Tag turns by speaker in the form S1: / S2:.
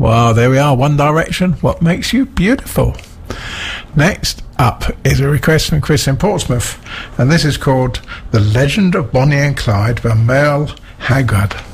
S1: Well, there we are. One Direction, What Makes You Beautiful. Next up is a request from Chris in Portsmouth, and this is called The Legend of Bonnie and Clyde by Merle Haggard.